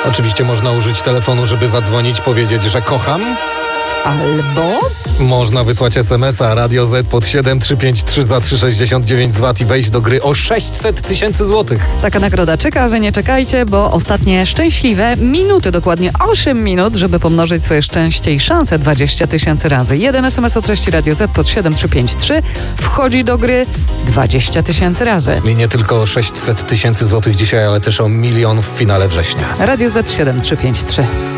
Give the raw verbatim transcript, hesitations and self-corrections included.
Oczywiście można użyć telefonu, żeby zadzwonić, powiedzieć, że kocham. Albo? Można wysłać es em es a Radio Z pod siedem trzy pięć trzy za trzy sześćdziesiąt dziewięć złotych i wejść do gry o sześćset tysięcy złotych. Taka nagroda czeka, wy nie czekajcie, bo ostatnie szczęśliwe minuty, dokładnie osiem minut, żeby pomnożyć swoje szczęście i szanse dwadzieścia tysięcy razy. Jeden es em es o treści Radio Z pod siedem trzy pięć trzy wchodzi do gry dwadzieścia tysięcy razy. I nie tylko o sześćset tysięcy złotych dzisiaj, ale też o milion w finale września. Radio Z siedem trzy pięć trzy.